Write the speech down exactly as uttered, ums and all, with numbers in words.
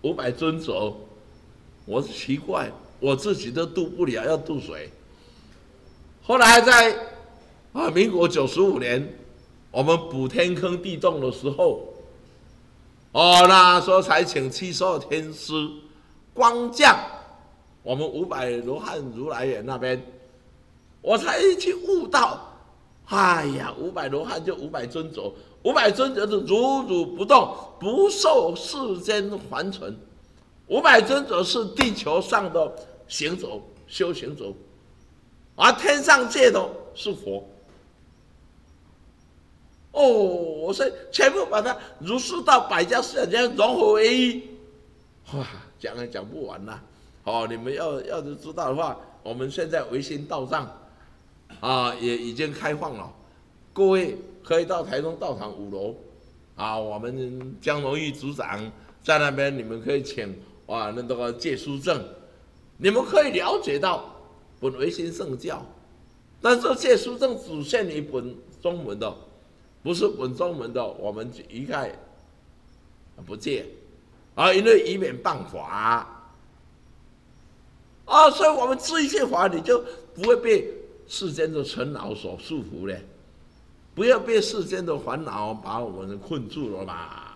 五百尊者，我奇怪，我自己都渡不了，要渡谁？后来在啊民国九十五年，我们补天坑地洞的时候，哦，那时候才请七十二天师光降我们五百罗汉如来园那边，我才去悟到，哎呀，五百罗汉就五百尊者，五百尊者是如如不动，不受世间凡尘。五百尊者是地球上的行者、修行者，而天上界的是佛。哦，我说全部把它如是到百家思想家融合为一，哇，讲也讲不完啦。哦，你们要要是知道的话，我们现在维新道藏啊也已经开放了，各位可以到台中道场五楼啊，我们江荣玉组长在那边，你们可以请哇那个借书证，你们可以了解到本维新圣教，但是借书证只限于本中文的。不是本中文的，我们一概不借，啊，因为以免谤法，啊，所以我们知一切法，你就不会被世间的尘劳所束缚了，不要被世间的烦恼把我们困住了嘛。